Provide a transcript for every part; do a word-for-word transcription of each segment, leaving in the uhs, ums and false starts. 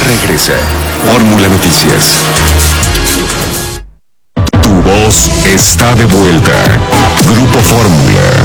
regresa Fórmula Noticias. Tu voz está de vuelta. Grupo Fórmula.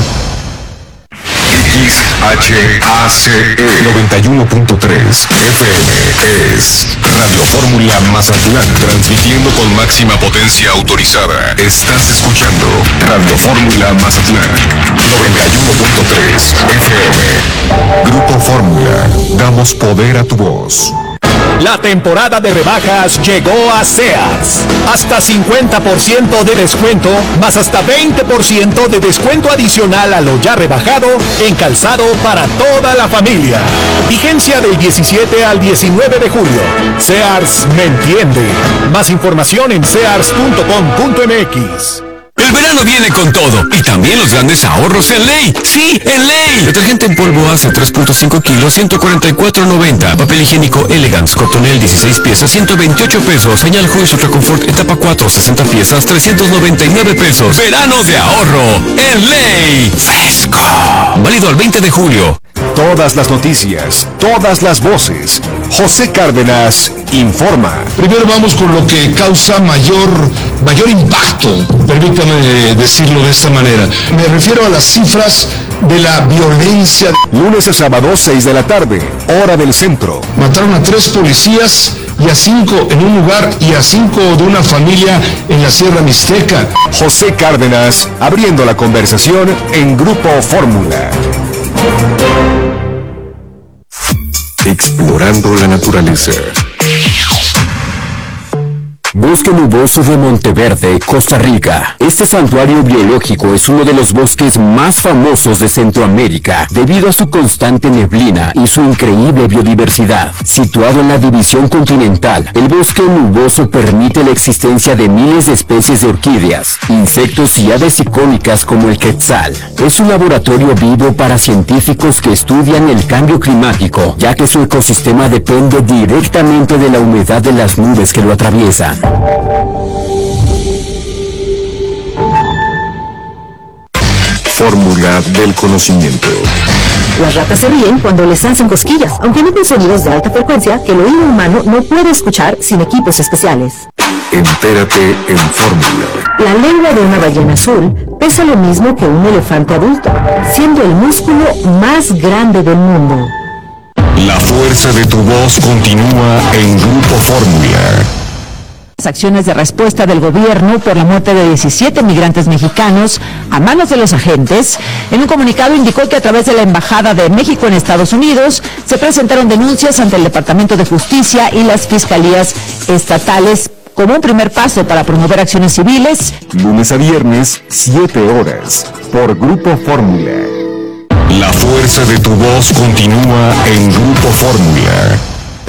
X H A C E noventa y uno punto tres F M es Radio Fórmula Mazatlán, transmitiendo con máxima potencia autorizada. Estás escuchando Radio Fórmula Mazatlán noventa y uno punto tres F M. Grupo Fórmula, damos poder a tu voz. La temporada de rebajas llegó a Sears. Hasta cincuenta por ciento de descuento, más hasta veinte por ciento de descuento adicional a lo ya rebajado en calzado para toda la familia. Vigencia del diecisiete al diecinueve de julio. Sears me entiende. Más información en sears punto com punto m x. El verano viene con todo, y también los grandes ahorros en Ley. ¡Sí, en Ley! Detergente en polvo hace tres punto cinco kilos, ciento cuarenta y cuatro noventa. Papel higiénico Elegance Cotonel dieciséis piezas, ciento veintiocho pesos. Señal Juice Ultra Confort etapa cuatro, sesenta piezas, trescientos noventa y nueve pesos. Verano de ahorro en Ley. Fresco. Válido al veinte de julio. Todas las noticias, todas las voces. José Cárdenas informa. Primero vamos con lo que causa mayor, mayor impacto, permítame decirlo de esta manera. Me refiero a las cifras de la violencia. Lunes a sábado, seis de la tarde, hora del centro. Mataron a tres policías y a cinco en un lugar y a cinco de una familia en la Sierra Mixteca. José Cárdenas, abriendo la conversación en Grupo Fórmula. Explorando la naturaleza. Bosque nuboso de Monteverde, Costa Rica. Este santuario biológico es uno de los bosques más famosos de Centroamérica, debido a su constante neblina y su increíble biodiversidad. Situado en la división continental, el bosque nuboso permite la existencia de miles de especies de orquídeas, insectos y aves icónicas como el quetzal. Es un laboratorio vivo para científicos que estudian el cambio climático, ya que su ecosistema depende directamente de la humedad de las nubes que lo atraviesan. Fórmula del conocimiento. Las ratas se ríen cuando les hacen cosquillas, aunque emiten sonidos de alta frecuencia que el oído humano no puede escuchar sin equipos especiales. Entérate en Fórmula. La lengua de una ballena azul pesa lo mismo que un elefante adulto, siendo el músculo más grande del mundo. La fuerza de tu voz continúa en Grupo Fórmula. Las acciones de respuesta del gobierno por la muerte de diecisiete migrantes mexicanos a manos de los agentes. En un comunicado indicó que a través de la Embajada de México en Estados Unidos se presentaron denuncias ante el Departamento de Justicia y las fiscalías estatales como un primer paso para promover acciones civiles. Lunes a viernes, siete horas, por Grupo Fórmula. La fuerza de tu voz continúa en Grupo Fórmula.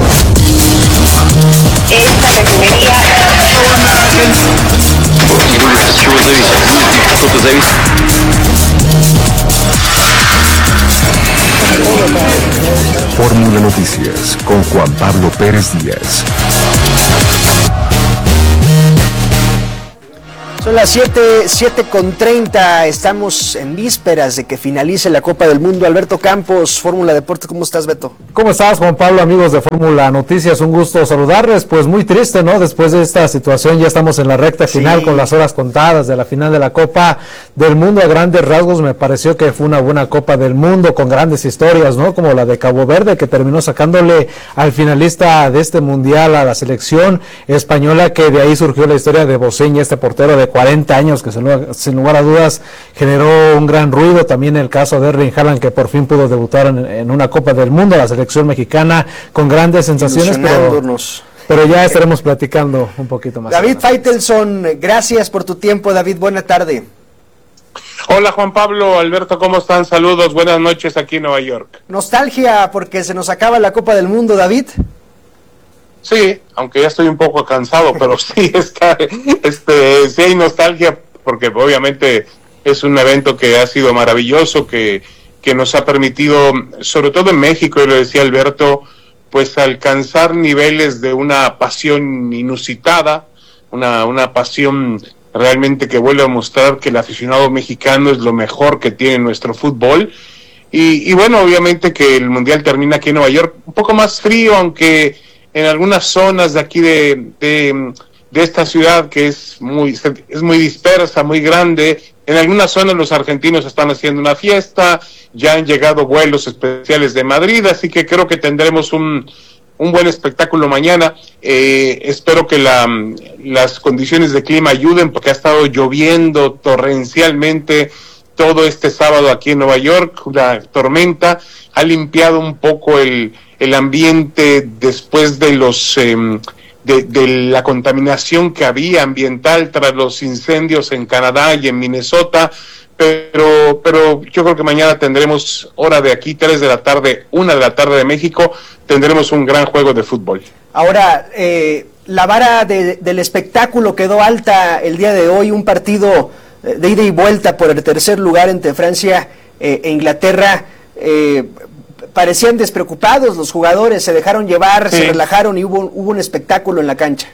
Esta refinería Fórmula Noticias con Juan Pablo Pérez Díaz. Son las siete, siete con treinta, estamos en vísperas de que finalice la Copa del Mundo. Alberto Campos, Fórmula Deporte, ¿cómo estás, Beto? ¿Cómo estás, Juan Pablo, amigos de Fórmula Noticias? Un gusto saludarles, pues muy triste, ¿no? Después de esta situación ya estamos en la recta final, sí, con las horas contadas de la final de la Copa del Mundo. A grandes rasgos me pareció que fue una buena Copa del Mundo con grandes historias, ¿no? Como la de Cabo Verde, que terminó sacándole al finalista de este Mundial a la selección española, que de ahí surgió la historia de Boceña, este portero de cuarenta años que sin lugar a dudas generó un gran ruido. También el caso de Erling Haaland, que por fin pudo debutar en, en una Copa del Mundo, la selección mexicana con grandes sensaciones, pero, pero ya estaremos platicando un poquito más. David Faitelson, gracias por tu tiempo. David, buena tarde. Hola Juan Pablo, Alberto, ¿cómo están? Saludos, buenas noches aquí en Nueva York. Nostalgia porque se nos acaba la Copa del Mundo, David. Sí, aunque ya estoy un poco cansado, pero sí está, este, sí hay nostalgia porque obviamente es un evento que ha sido maravilloso, que, que nos ha permitido, sobre todo en México, y lo decía Alberto, pues alcanzar niveles de una pasión inusitada, una, una pasión realmente que vuelve a mostrar que el aficionado mexicano es lo mejor que tiene nuestro fútbol. Y, y bueno, obviamente que el Mundial termina aquí en Nueva York, un poco más frío, aunque en algunas zonas de aquí de, de, de esta ciudad que es muy, es muy dispersa, muy grande. En algunas zonas los argentinos están haciendo una fiesta, ya han llegado vuelos especiales de Madrid, así que creo que tendremos un, un buen espectáculo mañana. Eh, espero que la, las condiciones de clima ayuden, porque ha estado lloviendo torrencialmente todo este sábado aquí en Nueva York. La tormenta ha limpiado un poco el, el ambiente después de los... Eh, De, de la contaminación que había ambiental tras los incendios en Canadá y en Minnesota, pero pero yo creo que mañana tendremos, hora de aquí, tres de la tarde, una de la tarde de México, tendremos un gran juego de fútbol. Ahora, eh, la vara de, del espectáculo quedó alta el día de hoy, un partido de ida y vuelta por el tercer lugar entre Francia eh, e Inglaterra. eh, Parecían despreocupados los jugadores, se dejaron llevar, sí. se relajaron y hubo, hubo un espectáculo en la cancha.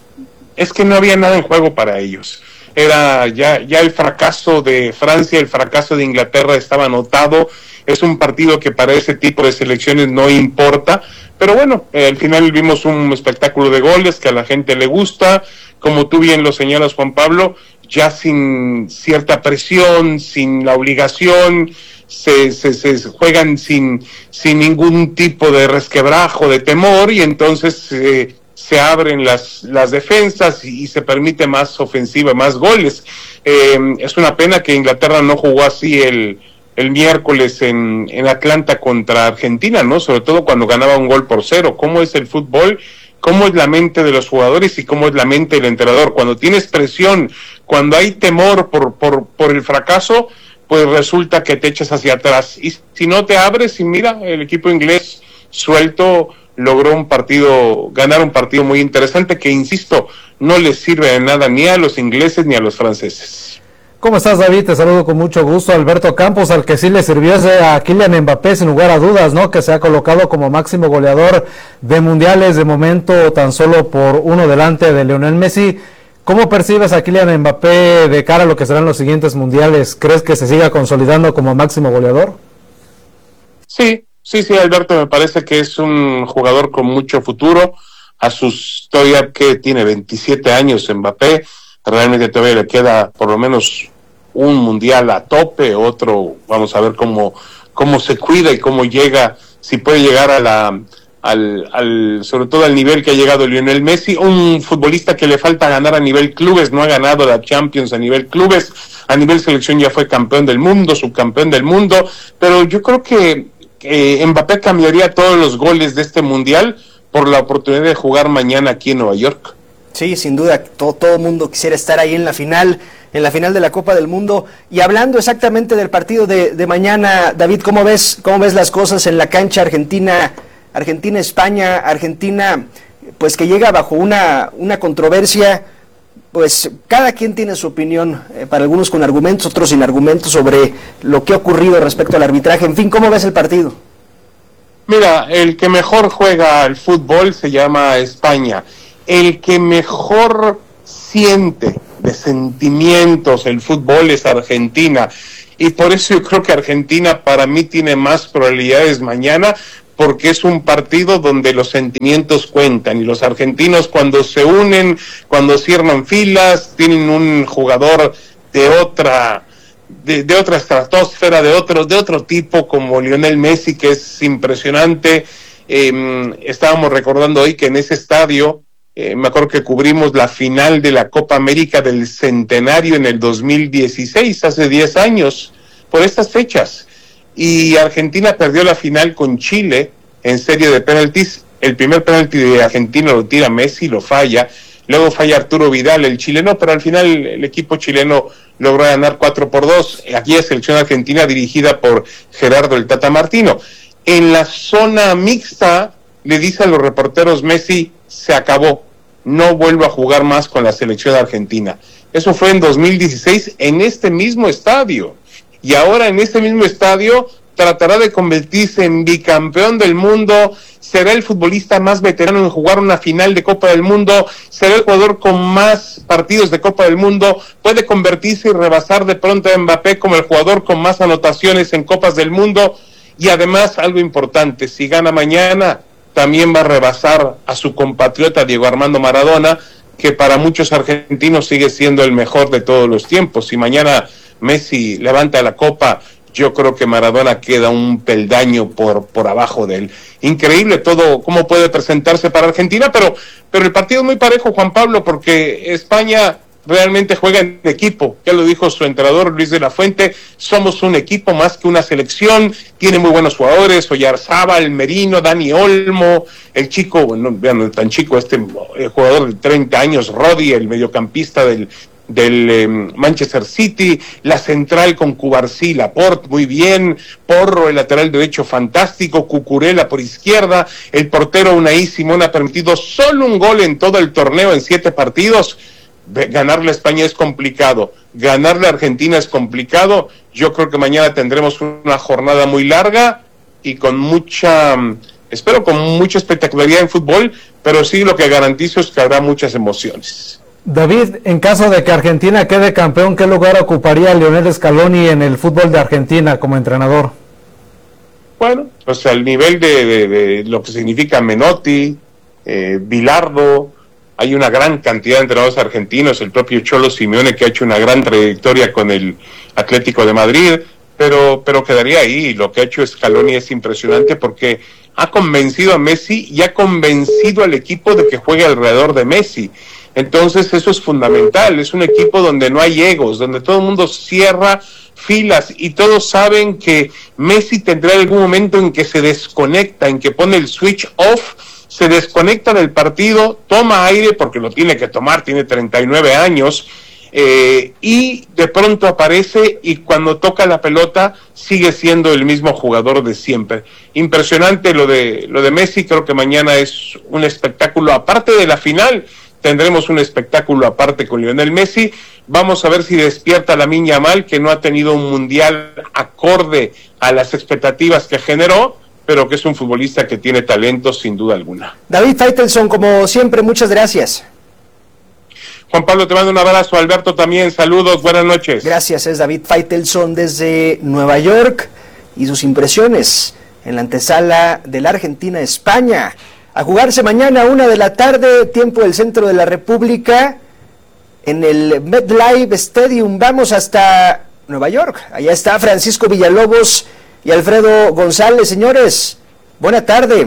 Es que no había nada en juego para ellos. Era ya, ya el fracaso de Francia, el fracaso de Inglaterra estaba anotado. Es un partido que para ese tipo de selecciones no importa. Pero bueno, eh, al final vimos un espectáculo de goles que a la gente le gusta. Como tú bien lo señalas, Juan Pablo, ya sin cierta presión, sin la obligación, Se, se, se juegan sin, sin ningún tipo de resquebrajo, de temor, y entonces eh, se abren las, las defensas y, y se permite más ofensiva, más goles. Eh, es una pena que Inglaterra no jugó así el, el miércoles en, en Atlanta contra Argentina, ¿no? Sobre todo cuando ganaba un gol por cero. ¿Cómo es el fútbol? ¿Cómo es la mente de los jugadores y cómo es la mente del entrenador? Cuando tienes presión, cuando hay temor por, por, por el fracaso, pues resulta que te echas hacia atrás, y si no te abres, y mira, el equipo inglés suelto logró un partido, ganar un partido muy interesante que, insisto, no les sirve de nada ni a los ingleses ni a los franceses. ¿Cómo estás, David? Te saludo con mucho gusto. Alberto Campos, al que sí le sirvió es a Kylian Mbappé, sin lugar a dudas, ¿no? Que se ha colocado como máximo goleador de mundiales, de momento tan solo por uno delante de Lionel Messi. ¿Cómo percibes a Kylian Mbappé de cara a lo que serán los siguientes mundiales? ¿Crees que se siga consolidando como máximo goleador? Sí, sí, sí, Alberto, me parece que es un jugador con mucho futuro. A sus, todavía que tiene veintisiete años Mbappé, realmente todavía le queda por lo menos un mundial a tope, otro, vamos a ver cómo, cómo se cuida y cómo llega, si puede llegar a la... Al, al, sobre todo al nivel que ha llegado Lionel Messi, un futbolista que le falta ganar a nivel clubes, no ha ganado la Champions a nivel clubes, a nivel selección ya fue campeón del mundo, subcampeón del mundo, pero yo creo que eh, Mbappé cambiaría todos los goles de este mundial por la oportunidad de jugar mañana aquí en Nueva York. Sí, sin duda, todo, todo el mundo quisiera estar ahí en la final, en la final de la Copa del Mundo. Y hablando exactamente del partido de, de mañana, David, ¿cómo ves, cómo ves las cosas en la cancha Argentina? Argentina-España, Argentina, pues que llega bajo una, una controversia, pues cada quien tiene su opinión, eh, para algunos con argumentos, otros sin argumentos, sobre lo que ha ocurrido respecto al arbitraje. En fin, ¿cómo ves el partido? Mira, el que mejor juega al fútbol se llama España. El que mejor siente de sentimientos el fútbol es Argentina. Y por eso yo creo que Argentina para mí tiene más probabilidades mañana, porque es un partido donde los sentimientos cuentan, y los argentinos cuando se unen, cuando cierran filas, tienen un jugador de otra de, de otra estratosfera, de otro de otro tipo, como Lionel Messi, que es impresionante. Eh, estábamos recordando hoy que en ese estadio, eh, me acuerdo que cubrimos la final de la Copa América del Centenario en el dos mil dieciséis, hace diez años, por estas fechas. Y Argentina perdió la final con Chile en serie de penaltis. El primer penalti de Argentina lo tira Messi, lo falla. Luego falla Arturo Vidal, el chileno, pero al final el equipo chileno logró ganar cuatro por dos. Aquí es selección argentina dirigida por Gerardo el Tata Martino. En la zona mixta le dice a los reporteros Messi, se acabó, no vuelvo a jugar más con la selección argentina. Eso fue en dos mil dieciséis en este mismo estadio. Y ahora en este mismo estadio tratará de convertirse en bicampeón del mundo, será el futbolista más veterano en jugar una final de Copa del Mundo, será el jugador con más partidos de Copa del Mundo, puede convertirse y rebasar de pronto a Mbappé como el jugador con más anotaciones en Copas del Mundo. Y además, algo importante, si gana mañana, también va a rebasar a su compatriota Diego Armando Maradona, que para muchos argentinos sigue siendo el mejor de todos los tiempos. Si mañana Messi levanta la copa, yo creo que Maradona queda un peldaño por, por abajo de él. Increíble todo cómo puede presentarse para Argentina, pero, pero el partido es muy parejo, Juan Pablo, porque España realmente juega en equipo. Ya lo dijo su entrenador Luis de la Fuente, somos un equipo más que una selección, tiene muy buenos jugadores, Oyarzábal, Merino, Dani Olmo, el chico, bueno, vean, tan chico este el jugador de treinta años, Rodri, el mediocampista del del eh, Manchester City, la central con Cubarsí, Laporte, muy bien, Porro, el lateral derecho fantástico, Cucurella por izquierda, el portero Unai Simón ha permitido solo un gol en todo el torneo en siete partidos. Ganarle a España es complicado, ganarle a Argentina es complicado. Yo creo que mañana tendremos una jornada muy larga y con mucha, espero con mucha espectacularidad en fútbol, pero sí lo que garantizo es que habrá muchas emociones. David, en caso de que Argentina quede campeón, ¿qué lugar ocuparía Lionel Scaloni en el fútbol de Argentina como entrenador? Bueno, pues al nivel de, de, de lo que significa Menotti, eh, Bilardo, hay una gran cantidad de entrenadores argentinos, el propio Cholo Simeone, que ha hecho una gran trayectoria con el Atlético de Madrid, pero, pero quedaría ahí. Lo que ha hecho Scaloni es impresionante porque ha convencido a Messi y ha convencido al equipo de que juegue alrededor de Messi. Entonces eso es fundamental, es un equipo donde no hay egos, donde todo el mundo cierra filas y todos saben que Messi tendrá algún momento en que se desconecta, en que pone el switch off, se desconecta del partido, toma aire porque lo tiene que tomar, tiene treinta y nueve años, eh, y de pronto aparece y cuando toca la pelota sigue siendo el mismo jugador de siempre. Impresionante lo de, lo de Messi, creo que mañana es un espectáculo aparte de la final. Tendremos un espectáculo aparte con Lionel Messi. Vamos a ver si despierta Lamine Yamal, que no ha tenido un mundial acorde a las expectativas que generó, pero que es un futbolista que tiene talento sin duda alguna. David Faitelson, como siempre, muchas gracias. Juan Pablo, te mando un abrazo. Alberto también, saludos, buenas noches. Gracias, es David Faitelson desde Nueva York y sus impresiones en la antesala de la Argentina-España. A jugarse mañana a una de la tarde, tiempo del centro de la República, en el MetLife Stadium. Vamos hasta Nueva York. Allá está Francisco Villalobos y Alfredo González. Señores, buena tarde.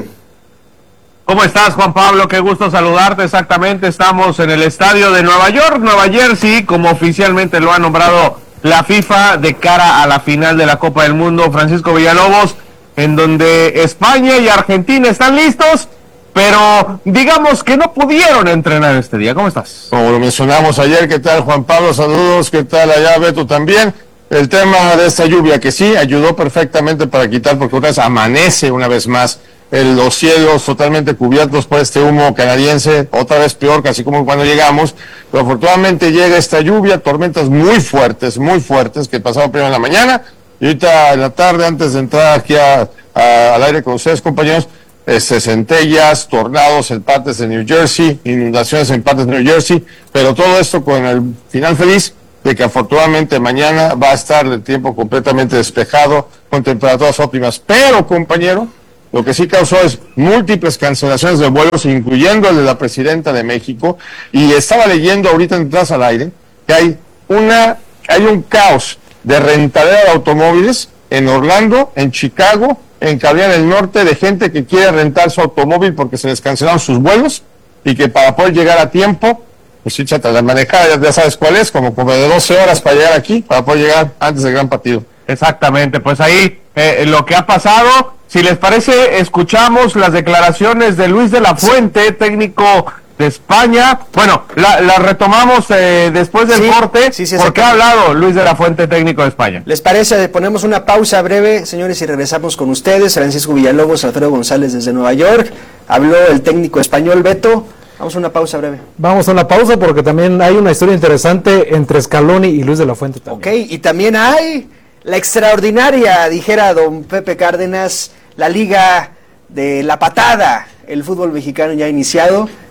¿Cómo estás, Juan Pablo? Qué gusto saludarte. Exactamente, estamos en el estadio de Nueva York, Nueva Jersey, como oficialmente lo ha nombrado la FIFA de cara a la final de la Copa del Mundo. Francisco Villalobos, en donde España y Argentina están listos, pero digamos que no pudieron entrenar este día. ¿Cómo estás? Como lo mencionamos ayer, ¿qué tal, Juan Pablo? Saludos, ¿qué tal allá, Beto, también? El tema de esta lluvia, que sí, ayudó perfectamente para quitar, porque otra vez amanece una vez más el, los cielos totalmente cubiertos por este humo canadiense, otra vez peor, casi como cuando llegamos, pero afortunadamente llega esta lluvia, tormentas muy fuertes, muy fuertes, que pasaron primero en la mañana, y ahorita en la tarde, antes de entrar aquí a, a, al aire con ustedes, compañeros, Este, centellas, tornados en partes de New Jersey, inundaciones en partes de New Jersey, pero todo esto con el final feliz de que afortunadamente mañana va a estar el tiempo completamente despejado, con temperaturas óptimas. Pero, compañero, lo que sí causó es múltiples cancelaciones de vuelos, incluyendo el de la presidenta de México, y estaba leyendo ahorita entras al aire que hay una, hay un caos de rentadera de automóviles en Orlando, en Chicago, en Carolina del Norte, de gente que quiere rentar su automóvil porque se les cancelaron sus vuelos y que para poder llegar a tiempo, pues sí, chata, la manejada ya, ya sabes cuál es, como, como de doce horas para llegar aquí, para poder llegar antes del gran partido. Exactamente, pues ahí eh, lo que ha pasado. Si les parece, escuchamos las declaraciones de Luis de la Fuente, técnico de España. Bueno, la, la retomamos eh, después del sí, corte. Sí, sí, ¿Por qué ha hablado Luis de la Fuente, técnico de España? ¿Les parece? Ponemos una pausa breve, señores, y regresamos con ustedes. Francisco Villalobos, Alfredo González desde Nueva York. Habló el técnico español, Beto. Vamos a una pausa breve. Vamos a una pausa porque también hay una historia interesante entre Scaloni y Luis de la Fuente también. Ok, y también hay la extraordinaria, dijera don Pepe Cárdenas, la Liga de la Patada. El fútbol mexicano ya ha iniciado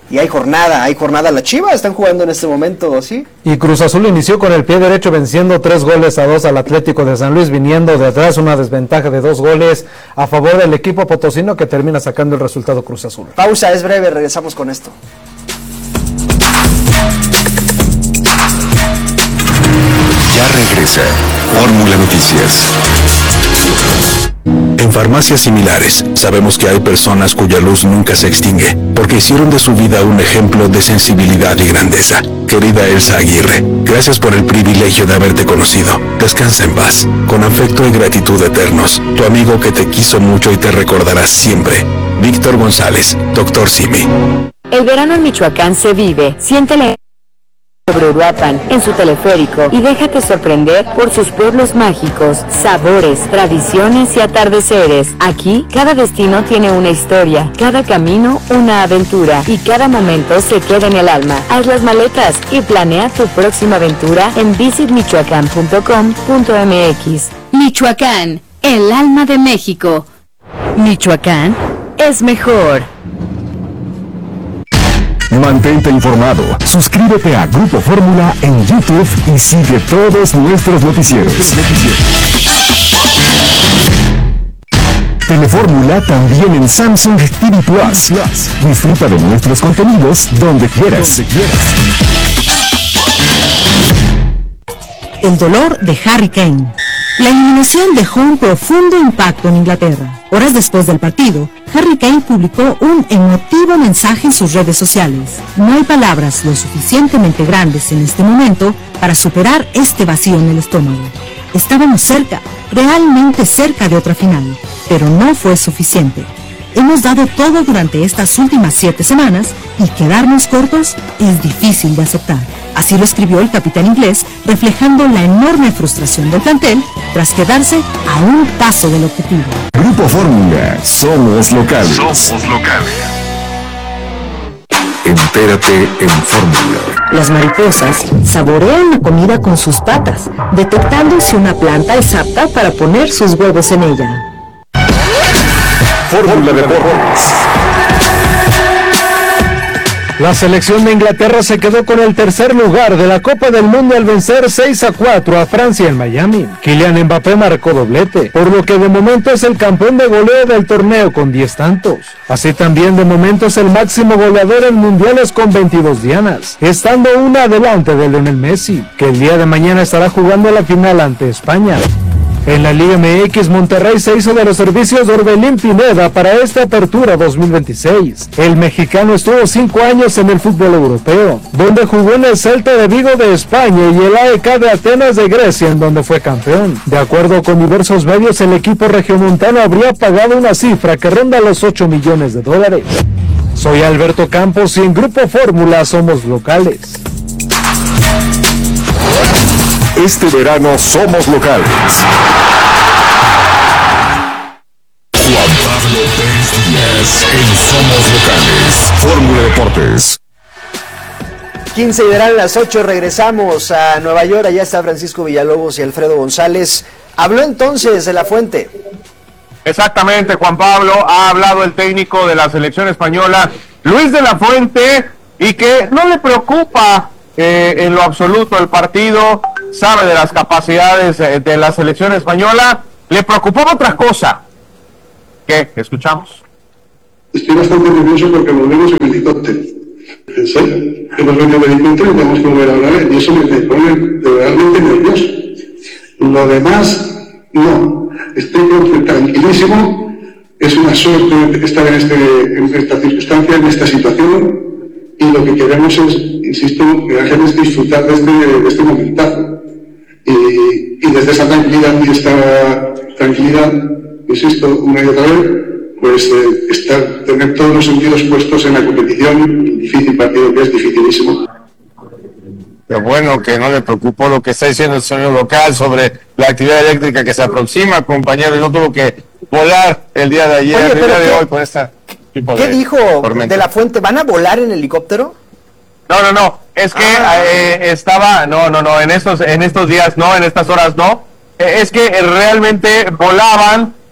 y hay jornada, hay jornada. La Chivas están jugando en este momento, ¿sí? Y Cruz Azul inició con el pie derecho venciendo tres goles a dos al Atlético de San Luis, viniendo de atrás, una desventaja de dos goles a favor del equipo potosino, que termina sacando el resultado Cruz Azul. Pausa, es breve, regresamos con esto. Ya regresa Fórmula Noticias. En farmacias similares, sabemos que hay personas cuya luz nunca se extingue, porque hicieron de su vida un ejemplo de sensibilidad y grandeza. Querida Elsa Aguirre, gracias por el privilegio de haberte conocido. Descansa en paz, con afecto y gratitud eternos. Tu amigo que te quiso mucho y te recordará siempre. Víctor González, doctor Simi. El verano en Michoacán se vive. Siéntele sobre Uruapan, en su teleférico, y déjate sorprender por sus pueblos mágicos, sabores, tradiciones y atardeceres. Aquí, cada destino tiene una historia, cada camino una aventura, y cada momento se queda en el alma. Haz las maletas y planea tu próxima aventura en visit michoacán punto com punto m x. Michoacán, el alma de México. Michoacán es mejor. Mantente informado. Suscríbete a Grupo Fórmula en YouTube y sigue todos nuestros noticieros. Telefórmula también en Samsung T V Plus. Disfruta de nuestros contenidos donde quieras. El dolor de Harry Kane. La eliminación dejó un profundo impacto en Inglaterra. Horas después del partido, Harry Kane publicó un emotivo mensaje en sus redes sociales. No hay palabras lo suficientemente grandes en este momento para superar este vacío en el estómago. Estábamos cerca, realmente cerca de otra final, pero no fue suficiente. Hemos dado todo durante estas últimas siete semanas y quedarnos cortos es difícil de aceptar. Así lo escribió el capitán inglés, reflejando la enorme frustración del plantel tras quedarse a un paso del objetivo. Grupo Fórmula, somos locales. Somos locales. Entérate en Fórmula. Las mariposas saborean la comida con sus patas, detectando si una planta es apta para poner sus huevos en ella. Fórmula de Deportes. La selección de Inglaterra se quedó con el tercer lugar de la Copa del Mundo al vencer seis a cuatro a Francia en Miami. Kylian Mbappé marcó doblete, por lo que de momento es el campeón de goleo del torneo con diez tantos. Así también de momento es el máximo goleador en mundiales con veintidós dianas, estando una adelante de Lionel Messi, que el día de mañana estará jugando la final ante España. En la Liga M X, Monterrey se hizo de los servicios de Orbelín Pineda para esta apertura dos mil veintiséis. El mexicano estuvo cinco años en el fútbol europeo, donde jugó en el Celta de Vigo de España y el A E K de Atenas de Grecia, en donde fue campeón. De acuerdo con diversos medios, el equipo regiomontano habría pagado una cifra que ronda los ocho millones de dólares. Soy Alberto Campos y en Grupo Fórmula somos locales. Este verano somos locales. Juan Pablo Pérez Díaz en Somos Locales. Fórmula Deportes. quince y verán las ocho, regresamos a Nueva York, allá está Francisco Villalobos y Alfredo González. Habló entonces de la Fuente. Exactamente, Juan Pablo, ha hablado el técnico de la selección española, Luis de la Fuente, y que no le preocupa eh, en lo absoluto el partido, sabe de las capacidades eh, de la selección española, le preocupaba otra cosa. ¿Qué? ¿Escuchamos? Estoy bastante nervioso porque volvemos en helicóptero. En serio, hemos venido en helicóptero y tenemos que volver a hablar y eso me pone realmente nervioso. Lo demás, no. Estoy tranquilísimo. Es una suerte estar en, este, en esta circunstancia, en esta situación, y lo que queremos es, insisto, es disfrutar de este, de este momentazo. Y, y desde esa tranquilidad y esta tranquilidad, insisto, una y otra vez, pues eh, estar, tener todos los sentidos puestos en la competición, un difícil partido que es dificilísimo. Qué bueno que no le preocupó lo que está diciendo el sonido local sobre la actividad eléctrica que se aproxima, compañero, y no tuvo que volar el día de ayer, Oye, el día de ¿qué, hoy con esta tipo ¿qué de dijo tormenta. de la Fuente? ¿Van a volar en helicóptero? No, no, no, es que ah. eh, estaba, no, no, no, en estos, en estos días no, en estas horas no, eh, es que realmente volaban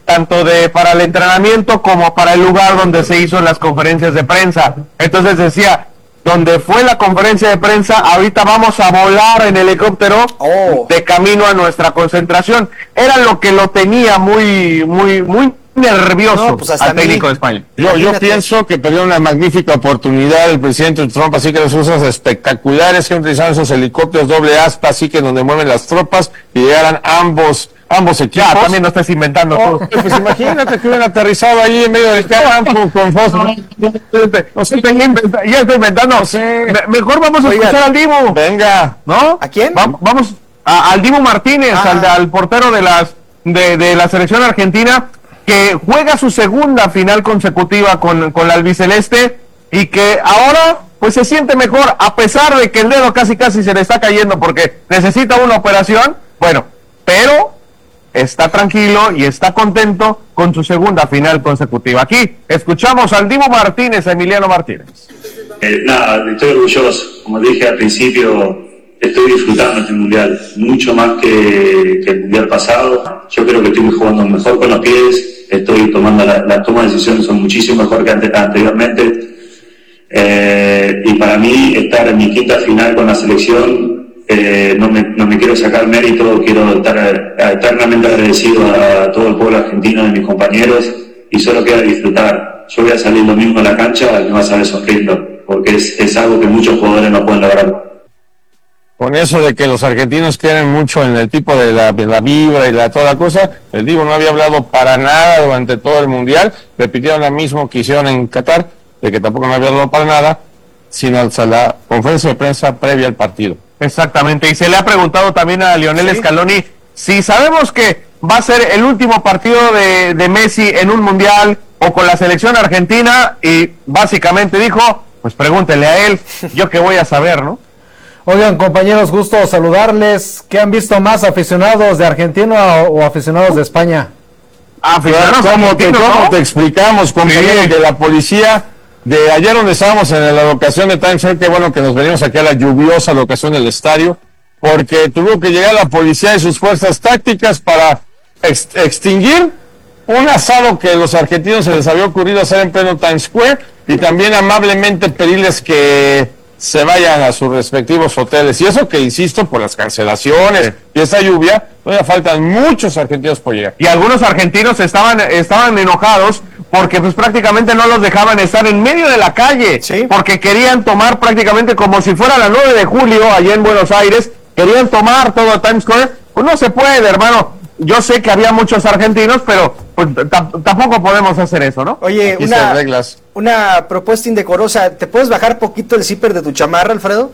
tanto de para el entrenamiento como para el lugar donde se hizo las conferencias de prensa. Entonces decía, donde fue la conferencia de prensa, ahorita vamos a volar en helicóptero oh. de camino a nuestra concentración. Era lo que lo tenía muy, muy, muy nervioso no, pues al técnico de España. Yo, yo pienso que perdió una magnífica oportunidad el presidente Trump, así que los usos espectaculares que utilizaron esos helicópteros doble aspa, así que donde mueven las tropas y llegaran ambos ambos equipos. Ya, también no estás inventando no, tú. Pues imagínate que hubieran aterrizado ahí en medio del campo con fósforo. No sé, ya estoy inventando. No sé. Mejor vamos a Oigan, escuchar al Dibu. Venga. ¿No? ¿A quién? Va, vamos a, al Dibu Martínez, ah. al, al portero de las de, de la selección argentina, que juega su segunda final consecutiva con, con la albiceleste y que ahora pues se siente mejor, a pesar de que el dedo casi casi se le está cayendo porque necesita una operación, bueno, pero está tranquilo y está contento con su segunda final consecutiva. Aquí escuchamos al Dibu Martínez, a Emiliano Martínez. Eh, nada, estoy orgulloso, como dije al principio, estoy disfrutando este mundial, mucho más que, que el mundial pasado. Yo creo que estoy jugando mejor con los pies, estoy tomando las la toma de decisiones son muchísimo mejor que ante, anteriormente. Eh, y para mí estar en mi quinta final con la selección, eh, no, me, no me quiero sacar mérito, quiero estar eternamente agradecido a todo el pueblo argentino, de mis compañeros, y solo queda disfrutar. Yo voy a salir lo mismo a la cancha y me vas a ver sonriendo, porque es, es algo que muchos jugadores no pueden lograr. Con eso de que los argentinos quieren mucho en el tipo de la, de la vibra y la toda la cosa, el Dibu no había hablado para nada durante todo el mundial, repitieron lo mismo que hicieron en Qatar, de que tampoco no había hablado para nada, sino hasta la conferencia de prensa previa al partido. Exactamente, y se le ha preguntado también a Lionel ¿Sí? Scaloni si sabemos que va a ser el último partido de, de Messi en un mundial o con la selección argentina, y básicamente dijo, pues pregúntele a él, yo qué voy a saber, ¿no? Oigan, compañeros, gusto saludarles. ¿Qué han visto más, aficionados de Argentina o, o aficionados de España? Aficionados ¿Cómo, te, ¿cómo ¿no? te explicamos, compañeros sí. de la policía? De ayer donde estábamos en la locación de Times Square, qué bueno que nos venimos aquí a la lluviosa locación del estadio, porque tuvo que llegar la policía y sus fuerzas tácticas para ex extinguir un asado que los argentinos se les había ocurrido hacer en pleno Times Square, y también amablemente pedirles que se vayan a sus respectivos hoteles. Y eso que, insisto, por las cancelaciones y esa lluvia, todavía faltan muchos argentinos por llegar. Y algunos argentinos estaban, estaban enojados porque pues prácticamente no los dejaban estar en medio de la calle, ¿Sí? porque querían tomar prácticamente como si fuera la nueve de julio allá en Buenos Aires, querían tomar todo Times Square. Pues no se puede, hermano. Yo sé que había muchos argentinos, pero pues, tampoco podemos hacer eso, ¿no? Oye, una, una propuesta indecorosa. ¿Te puedes bajar poquito el zipper de tu chamarra, Alfredo?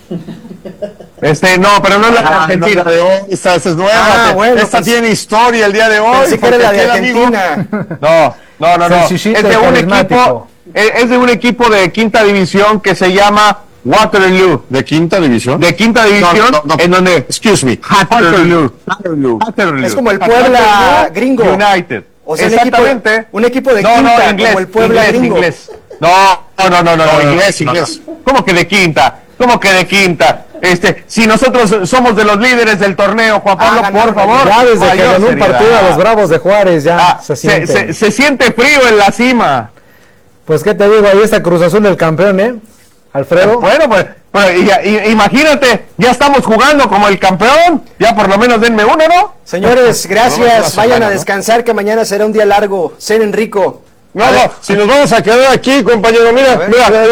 Este, no, pero no es la ah, Argentina. No, de hoy, esta, esta es nueva. Ah, bueno, esta pues, tiene historia el día de hoy. Pensé que era la de Argentina. No, no, no, no. Es de un equipo, es de un equipo de quinta división que se llama Waterloo. ¿De quinta división? De quinta división, no, no, no. en donde... Excuse me. Waterloo. Waterloo. Es como el Puebla gringo. United. O sea, exactamente. Un equipo, un equipo de no, quinta, no, inglés, como el Puebla inglés, gringo. Inglés. No, no, no, no, no, no, inglés, no, inglés. No. ¿Cómo que de quinta? ¿Cómo que de quinta? Este, si nosotros somos de los líderes del torneo, Juan Pablo, ah, por favor. Ya desde que ganó un partido a los Bravos de Juárez, ya ah, se siente. Se, se, se siente frío en la cima. Pues, ¿qué te digo? Ahí está Cruz Azul del campeón, ¿eh? Alfredo. Bueno, pues, pues y, y, imagínate, ya estamos jugando como el campeón, ya por lo menos denme uno, ¿no? Señores, gracias, vayan a descansar, que mañana será un día largo, cenen rico. No, no, si nos vamos a quedar aquí, compañero, mira, mira.